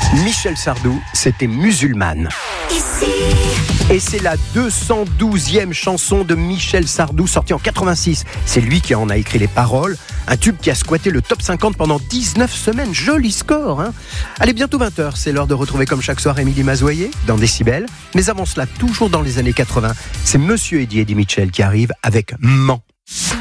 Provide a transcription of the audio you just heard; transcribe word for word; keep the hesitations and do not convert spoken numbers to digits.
Michel Sardou, c'était Musulmane. Ici. Et c'est la deux cent douzième chanson de Michel Sardou, sortie en quatre-vingt-six. C'est lui qui en a écrit les paroles. Un tube qui a squatté le top cinquante pendant dix-neuf semaines. Joli score, hein. Allez, bientôt vingt heures, c'est l'heure de retrouver comme chaque soir Émilie Mazoyer dans Décibel. Mais avant cela, toujours dans les années quatre-vingts, c'est Monsieur Eddie Eddie Mitchell qui arrive avec Man.